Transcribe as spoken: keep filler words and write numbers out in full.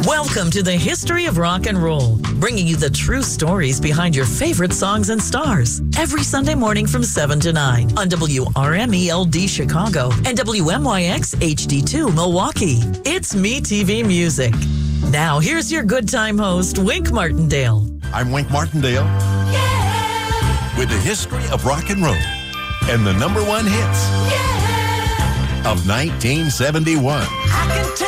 Welcome to the History of Rock and Roll, bringing you the true stories behind your favorite songs and stars. Every Sunday morning from seven to nine on W R M E L D Chicago and W M Y X H D two Milwaukee. It's Me T V Music. Now, here's your good time host, Wink Martindale. I'm Wink Martindale. Yeah! With the history of rock and roll and the number one hits yeah! of nineteen seventy-one. I can